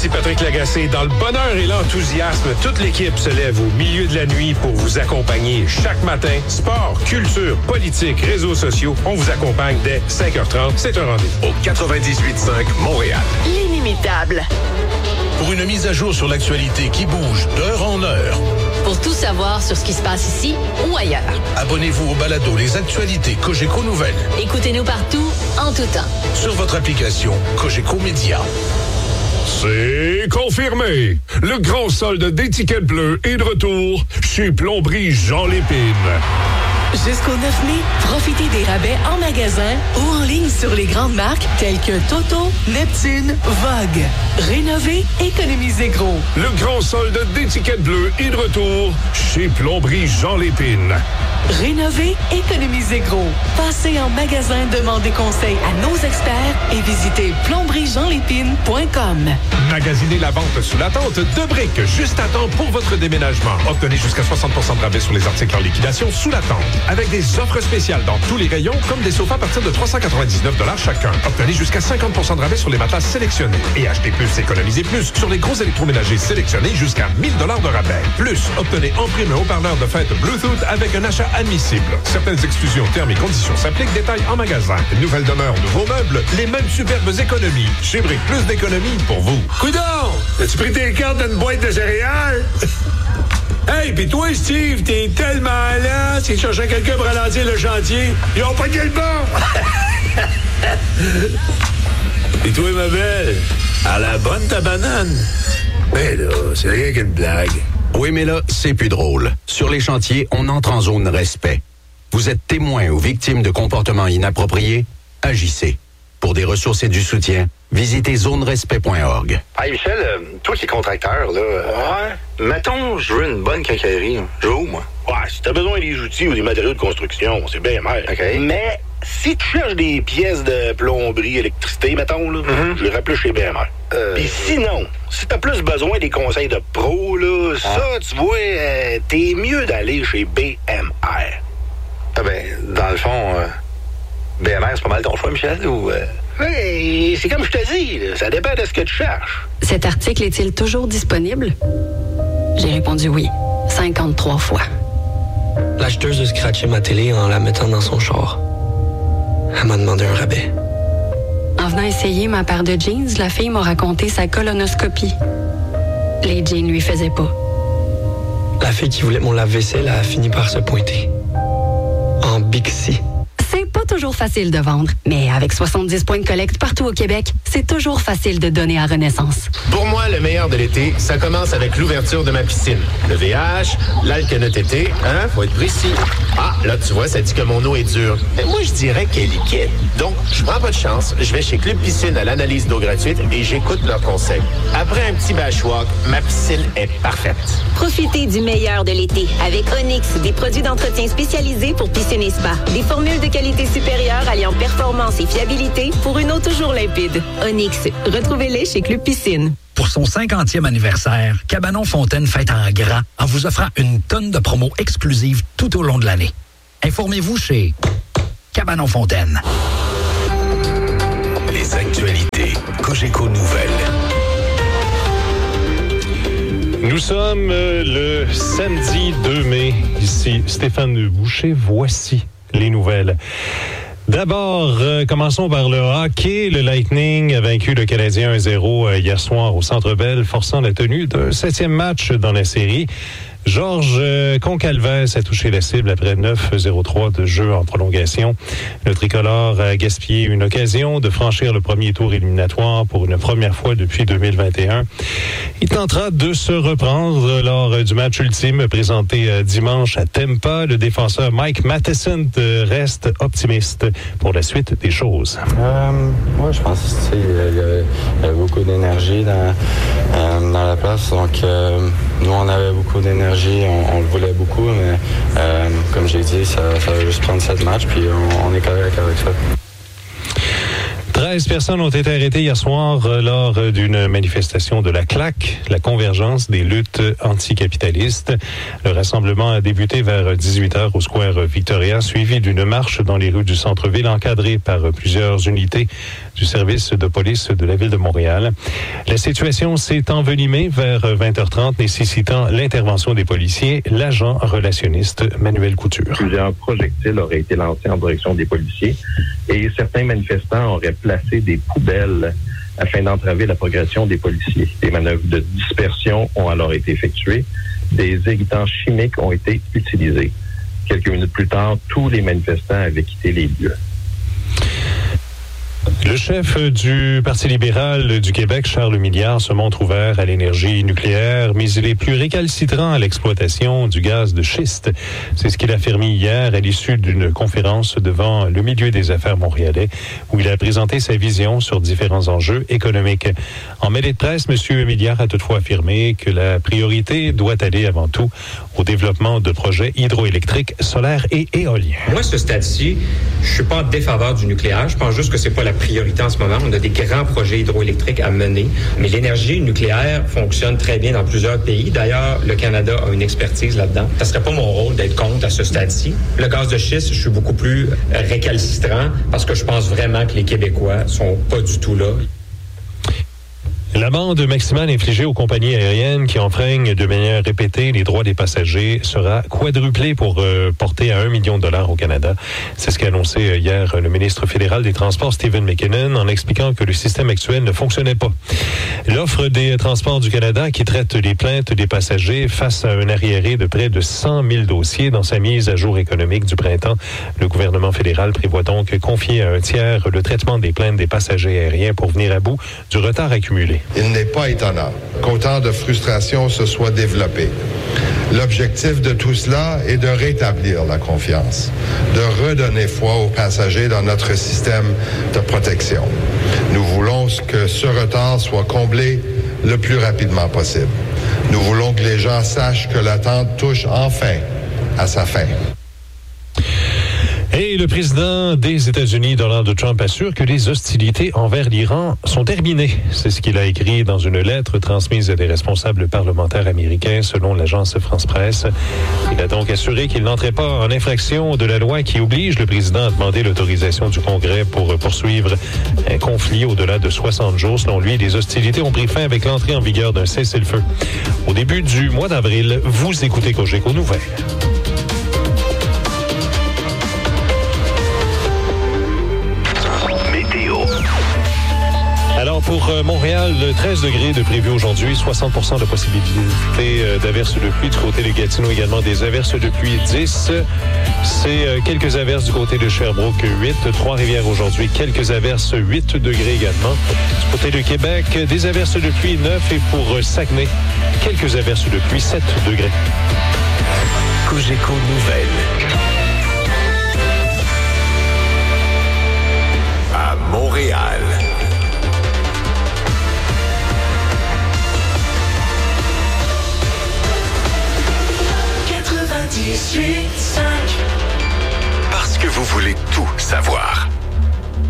Ici Patrick Lagacé. Dans le bonheur et l'enthousiasme, toute l'équipe se lève au milieu de la nuit pour vous accompagner chaque matin. Sport, culture, politique, réseaux sociaux. On vous accompagne dès 5h30. C'est un rendez-vous. Au 98.5 Montréal. L'inimitable. Pour une mise à jour sur l'actualité qui bouge d'heure en heure. Pour tout savoir sur ce qui se passe ici ou ailleurs. Abonnez-vous au balado Les Actualités Cogeco Nouvelles. Écoutez-nous partout, en tout temps. Sur votre application Cogeco Média. C'est confirmé. Le grand solde d'étiquettes bleues est de retour chez Plomberie Jean Lépine. Jusqu'au 9 mai, profitez des rabais en magasin ou en ligne sur les grandes marques telles que Toto, Neptune, Vogue. Rénovez, économisez gros. Le grand solde d'étiquettes bleues est de retour chez Plomberie Jean Lépine. Rénovez, économisez gros. Passez en magasin, demandez conseil à nos experts et visitez plomberiejeanlépine.com. Magasinez la vente sous la tente de briques juste à temps pour votre déménagement. Obtenez jusqu'à 60% de rabais sur les articles en liquidation sous la tente. Avec des offres spéciales dans tous les rayons, comme des sofas à partir de 399 $ chacun. Obtenez jusqu'à 50% de rabais sur les matelas sélectionnés. Et achetez plus, économisez plus sur les gros électroménagers sélectionnés jusqu'à 1 000 $ de rabais. Plus, obtenez en prime un haut-parleur de fête Bluetooth avec un achat admissible. Certaines exclusions, termes et conditions s'appliquent. Détails en magasin. Nouvelle demeure, nouveaux meubles, les mêmes superbes économies. Chez Brick, plus d'économies pour vous. Coudon! As-tu pris tes cartes d'une boîte de céréales? Hey, pis toi, Steve, t'es tellement là, tu cherchais quelqu'un pour ralentir le chantier. Ils ont pas le bon! Et toi, ma belle, à la bonne ta banane? Ben là, c'est rien qu'une blague. Oui, mais là, c'est plus drôle. Sur les chantiers, on entre en zone respect. Vous êtes témoin ou victime de comportements inappropriés? Agissez. Pour des ressources et du soutien, visitez zonerespect.org. Hey Michel, toi qui es contracteur, là, mettons, je veux une bonne quincaillerie. Je veux où, moi? Ouais, si t'as besoin des outils ou des matériaux de construction, c'est bien mal. OK. Mais si tu cherches des pièces de plomberie, électricité, mettons, là, je les plus chez BMR. Puis sinon, si t'as plus besoin des conseils de pro, là, ça, tu vois, t'es mieux d'aller chez BMR. Ah ben, dans le fond, BMR, c'est pas mal ton choix, Michel, ou... Oui, c'est comme je te dis, là, ça dépend de ce que tu cherches. Cet article est-il toujours disponible? J'ai répondu oui, 53 fois. L'acheteuse a scratché ma télé en la mettant dans son char. Elle m'a demandé un rabais. En venant essayer ma paire de jeans, la fille m'a raconté sa colonoscopie. Les jeans lui faisaient pas. La fille qui voulait mon lave-vaisselle a fini par se pointer. En Bixi. C'est pas toujours facile de vendre, mais avec 70 points de collecte partout au Québec, c'est toujours facile de donner à Renaissance. Pour moi, le meilleur de l'été, ça commence avec l'ouverture de ma piscine. Le VH, l'alcanotété, hein, faut être précis. Ah, là, tu vois, ça dit que mon eau est dure. Mais moi, je dirais qu'elle est liquide. Donc, je prends pas de chance, je vais chez Club Piscine à l'analyse d'eau gratuite et j'écoute leurs conseils. Après un petit bashwalk, ma piscine est parfaite. Profitez du meilleur de l'été avec Onyx, des produits d'entretien spécialisés pour piscine et spa. Des formules de qualité supérieure alliant performance et fiabilité pour une eau toujours limpide. Onyx, retrouvez-les chez Club Piscine. Pour son 50e anniversaire, Cabanon Fontaine fête en grand en vous offrant une tonne de promos exclusives tout au long de l'année. Informez-vous chez Cabanon Fontaine. Les actualités Cogeco Nouvelles. Nous sommes le samedi 2 mai. Ici Stéphane Boucher. Voici les nouvelles. D'abord, commençons par le hockey. Le Lightning a vaincu le Canadien 1-0 hier soir au Centre Bell, forçant la tenue d'un 7e match dans la série. Georges Concalves a touché la cible après 9-0-3 de jeu en prolongation. Le tricolore a gaspillé une occasion de franchir le premier tour éliminatoire pour une première fois depuis 2021. Il tentera de se reprendre lors du match ultime présenté dimanche à Tampa. Le défenseur Mike Matheson reste optimiste pour la suite des choses. Moi, je pense qu'il y avait beaucoup d'énergie dans la place. Donc, nous, on avait beaucoup d'énergie. On le voulait beaucoup, mais comme j'ai dit, ça va juste prendre 7 matchs, puis on est correct avec ça. 13 personnes ont été arrêtées hier soir lors d'une manifestation de la CLAQ, la convergence des luttes anticapitalistes. Le rassemblement a débuté vers 18h au Square Victoria, suivi d'une marche dans les rues du centre-ville encadrée par plusieurs unités du service de police de la ville de Montréal. La situation s'est envenimée vers 20h30, nécessitant l'intervention des policiers, l'agent relationniste Manuel Couture. Plusieurs projectiles auraient été lancés en direction des policiers et certains manifestants auraient placé des poubelles afin d'entraver la progression des policiers. Des manœuvres de dispersion ont alors été effectuées. Des irritants chimiques ont été utilisés. Quelques minutes plus tard, tous les manifestants avaient quitté les lieux. Le chef du Parti libéral du Québec, Charles Milliard, se montre ouvert à l'énergie nucléaire, mais il est plus récalcitrant à l'exploitation du gaz de schiste. C'est ce qu'il a affirmé hier à l'issue d'une conférence devant le milieu des affaires montréalais, où il a présenté sa vision sur différents enjeux économiques. En mêlée de presse, M. Milliard a toutefois affirmé que la priorité doit aller avant tout au développement de projets hydroélectriques, solaires et éoliens. Moi, à ce stade-ci, je suis pas en défaveur du nucléaire. Je pense juste que c'est pas la priorité en ce moment. On a des grands projets hydroélectriques à mener, mais l'énergie nucléaire fonctionne très bien dans plusieurs pays. D'ailleurs, le Canada a une expertise là-dedans. Ça serait pas mon rôle d'être contre à ce stade-ci. Le gaz de schiste, je suis beaucoup plus récalcitrant parce que je pense vraiment que les Québécois sont pas du tout là. L'amende maximale infligée aux compagnies aériennes qui enfreignent de manière répétée les droits des passagers sera quadruplée pour porter à 1 million de dollars au Canada. C'est ce qu'a annoncé hier le ministre fédéral des Transports, Stephen McKinnon, en expliquant que le système actuel ne fonctionnait pas. L'offre des Transports du Canada, qui traite les plaintes des passagers face à un arriéré de près de 100 000 dossiers dans sa mise à jour économique du printemps. Le gouvernement fédéral prévoit donc confier à un tiers le traitement des plaintes des passagers aériens pour venir à bout du retard accumulé. Il n'est pas étonnant qu'autant de frustration se soit développée. L'objectif de tout cela est de rétablir la confiance, de redonner foi aux passagers dans notre système de protection. Nous voulons que ce retard soit comblé le plus rapidement possible. Nous voulons que les gens sachent que l'attente touche enfin à sa fin. Et le président des États-Unis, Donald Trump, assure que les hostilités envers l'Iran sont terminées. C'est ce qu'il a écrit dans une lettre transmise à des responsables parlementaires américains, selon l'agence France-Presse. Il a donc assuré qu'il n'entrait pas en infraction de la loi qui oblige le président à demander l'autorisation du Congrès pour poursuivre un conflit au-delà de 60 jours. Selon lui, les hostilités ont pris fin avec l'entrée en vigueur d'un cessez-le-feu. Au début du mois d'avril, vous écoutez Cogeco Nouvelles. Alors, pour Montréal, 13 degrés de prévu aujourd'hui, 60% de possibilité d'averses de pluie. Du côté de Gatineau, également des averses de pluie, 10. C'est quelques averses du côté de Sherbrooke, 8. Trois-Rivières aujourd'hui, quelques averses, 8 degrés également. Du côté de Québec, des averses de pluie, 9. Et pour Saguenay, quelques averses de pluie, 7 degrés. Cogeco Nouvelles. À Montréal. Parce que vous voulez tout savoir.